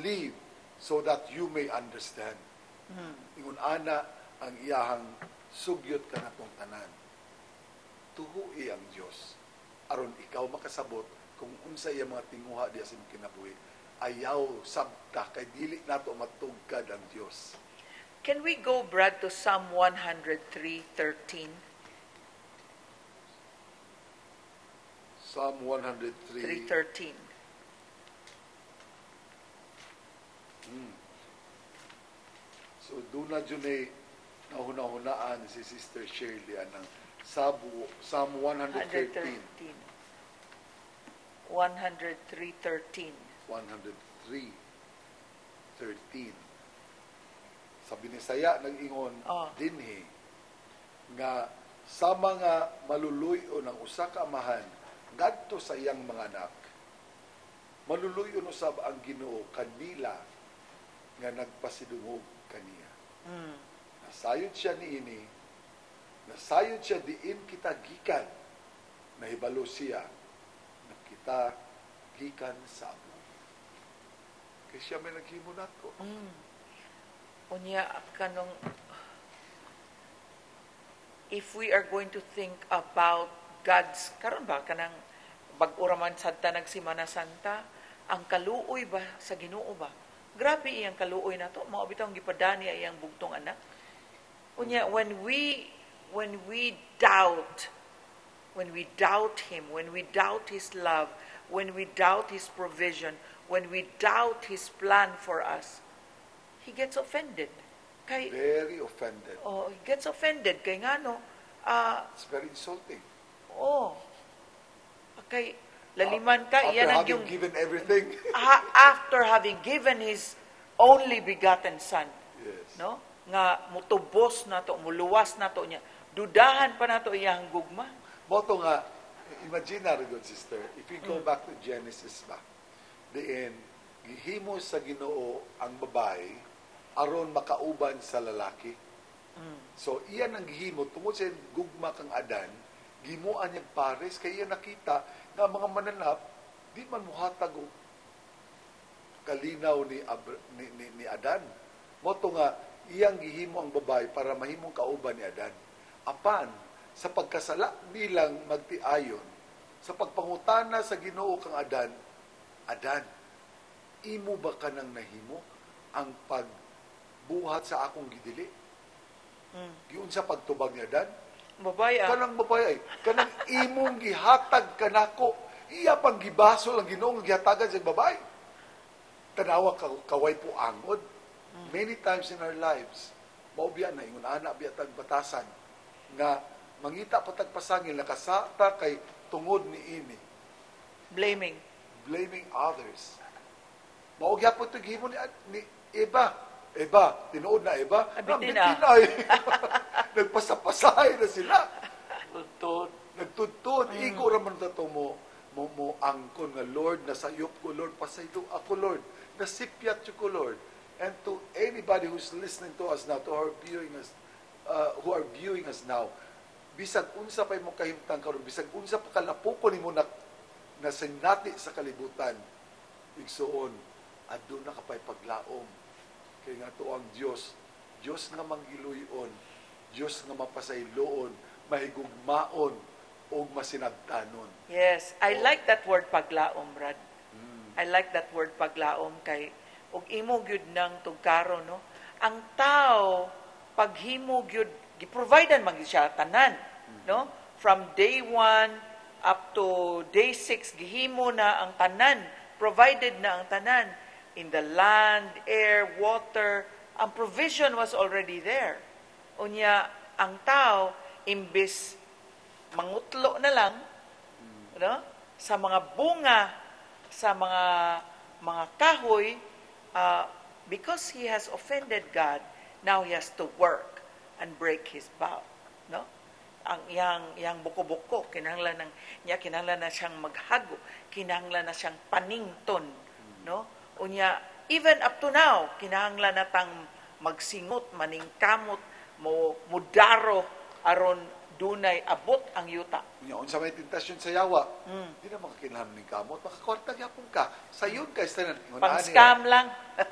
believe so that you may understand. Ingon ana ang iyahang sugyot ka natong tanan. Tuhui ang Dios aron ikaw makasabot kung unsa iya mga tinguha diya sa kinabuhi. Ayaw sabta kay dili nato matugkad ang Dios. Can we go, Brad, to Psalm 103:13? Psalm 103. 3:13. So doon na dyan ay nahuna-hunaan si Sister Shirley anang Psalm 113. 103:13. 103:13. Sa Binisaya nag-ingon dinhi nga sa mga maluluyo ng usa ka amahan ngadto sa iyang mga anak maluluyo usab ang Ginoo kanila nga nagpasidungog kaniya. Nasayod siya niini, nasayod siya diin kita gikan, nahibalo siya na kita gikan sa amo. Kaya siya may naghimo nato. Unya kanong if we are going to think about God's karon ba kanang bag-ura man sadta nagsimana Santa, ang kaluoy ba sa Ginoo ba? Grabe iyang kaluoy nato, mao bitaw gipadani iyang bugtong anak. Unya when we doubt him, when we doubt his love, when we doubt his provision, when we doubt his plan for us, he gets offended. Very offended. Oh, he gets offended kay ngano It's very insulting. Kay laliman ka After iyan ang having yung given everything. after having given his only begotten son. Yes. No? Nga mutubos nato, muluwas nato niya. Dudahan pa nato iyang gugma. Moto nga, imagine na rin, good sister, if we go back to Genesis ba, diin, gihimo sa Ginoo ang babae aron makauban sa lalaki. So, iyan ang gihimo, tungod sa gugma kang Adan, gimuan niyang pares, kaya iyan nakita nga mga mananap, di man muhatag og kalinaw ni Adan. Moto nga, iyang gihimo ang babae para mahimong kauban ni Adan. Apan, sa pagkasala bilang magtiayon, sa pagpangutana sa Ginoo kang Adan, imo ba ka nang nahimo ang pagbuhat sa akong gidili? Giun sa pagtubag ni Adan? Babae Kanang babae, kanang imong gihatag kanako, iya pang gibasol ang Ginoo nga gihatagan sa babae. Tanawa kaway po angod. Many times in our lives, maubiyan na, ingon anak biatag batasan, nga mangita patag pasangil, nakasata kay tungod ni ini. Blaming others. Maugya po ito gihimo ni Eva. Tinuod na Eva. Abitin Nagpasapasahay na sila. Nagtutod. Mm. Iko raman na ito mo angkon nga, Lord, nasayop ko, Lord, pasaylo ako, Lord. Nasipyat ko, Lord. And to anybody who's listening to us now, to our viewing us, who are viewing us now, bisag unsa pa mo kahimtang karon, bisag unsa pa kalapukon nimo na sinati sa kalibutan, igsuon, aduna ka pa'y paglaom. Kaya nga to ang Diyos nga manggiluyon, Diyos nga mapasayloon, mahigugmaon, o masinagtanon. Yes, I like that word paglaom, Brad. I like that word paglaom kay og imo gyud nang tugkaro, no? Ang tao paghimo gyud giprovidean man gyud siya tanan, no? From day 1 up to day 6 gihimo na ang tanan, provided na ang tanan in the land, air, water. Ang provision was already there. Unya ang tao imbis mangutlo na lang, no? Sa mga bunga, sa mga kahoy, because he has offended God, now he has to work and break his vow, no? Ang yang buko-buko kinahanglan na siyang maghago, kinahanglan na siyang panington, no? Unya even up to now kinahanglan na tang magsingot, maningkamot, mudaro aron dunay abot ang yuta. Unsa may tentasyon sa yawa, di na makakinahanglan ning kamot, makakwarta gyapon ka. Sayon kay tanan. Pang-scam lang.